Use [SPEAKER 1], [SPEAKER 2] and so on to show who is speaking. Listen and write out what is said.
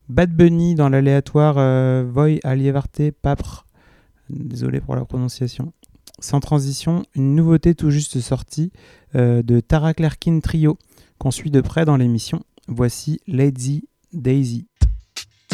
[SPEAKER 1] Bad Bunny dans l'aléatoire Voi Alievarte Papre. Désolé pour la prononciation. Sans transition, une nouveauté tout juste sortie de Tara Clerkin Trio, qu'on suit de près dans l'émission. Voici Lazy Daisy.